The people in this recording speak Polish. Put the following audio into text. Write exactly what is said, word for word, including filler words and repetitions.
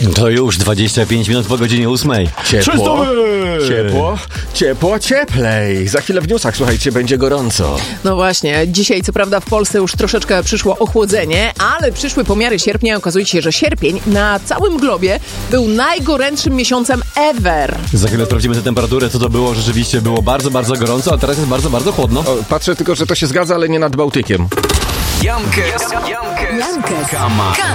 To już dwadzieścia pięć minut po godzinie ósmej. Ciepło, ciepło, ciepło, cieplej. Za chwilę w newsach, słuchajcie, będzie gorąco. No właśnie, dzisiaj co prawda w Polsce już troszeczkę przyszło ochłodzenie, ale przyszły pomiary sierpnia, okazuje się, że sierpień na całym globie był najgorętszym miesiącem ever. Za chwilę sprawdzimy tę temperaturę, co to było. Rzeczywiście było bardzo, bardzo gorąco, a teraz jest bardzo, bardzo chłodno. O, patrzę tylko, że to się zgadza, ale nie nad Bałtykiem. Jankę, Jankę, Jankę. Kama.